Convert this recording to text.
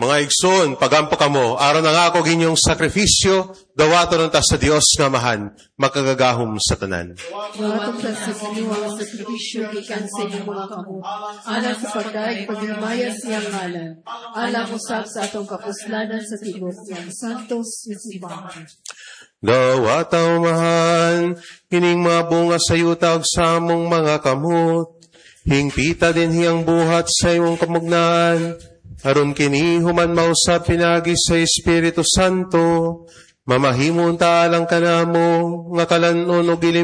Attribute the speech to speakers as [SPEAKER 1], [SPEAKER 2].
[SPEAKER 1] Mga igsoon, pagampo kamo, araw na nga ako ginyong sakripisyo, dawato ng ta sa Dios nga mahan, makagagahom sa tanan.
[SPEAKER 2] Dawato ta sa kaniwang sakripisyo, gikan sa inyong mga kamo, alang sa pagdaig paghimayas niyang ngalan, alang usap sa atong kapuslanan sa tibok niyang santos isibahan.
[SPEAKER 1] Dawataw mahan, kining mga bunga sa yutag sa among mga kamot, hingpita din hiyang buhat sa iyong kamugnan, aron kini human mausap pinagi sa Espiritu Santo, mamahimon taalang kanamo, nga kalanon o gilim